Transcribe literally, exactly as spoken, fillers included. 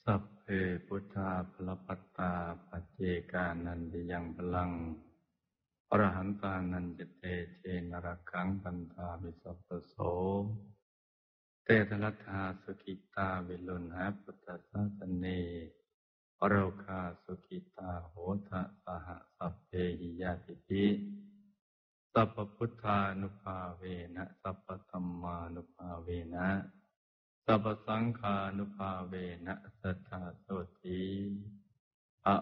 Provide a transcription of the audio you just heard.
สัพเพพุทธาภลปัตตาปัจเจกานันติยังพลังอรหันตานันจเตเชนรคังปันธาวิสัพพโสเตทลัทธาสุขิตาวิลุณหะพุทธศาสเนอโรคาสุขิตาโหทะสหสัพเพหิยาติภิสัพพพุทธานุภาเวนะสัพพธัมมานุภาเวนะสัพพสังฆานุภาเวนะสัทธาโสติ